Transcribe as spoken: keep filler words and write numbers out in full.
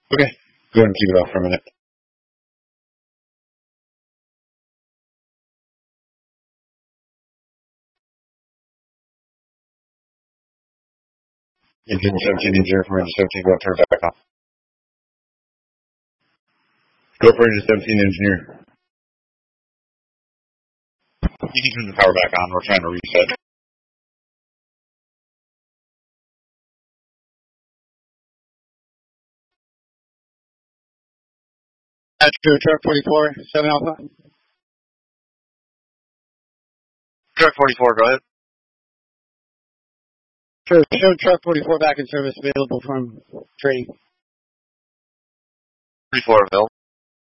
Okay. Go ahead and keep it off for a minute. Engine seventeen engineer from engine seventeen, go and turn it back on. Go for engine seventeen engineer. You can turn the power back on. We're trying to reset. That's true. Truck forty-four, seven Alpha. Truck forty-four, go ahead. Sure. Show truck forty-four back in service, available from trading. forty-four available.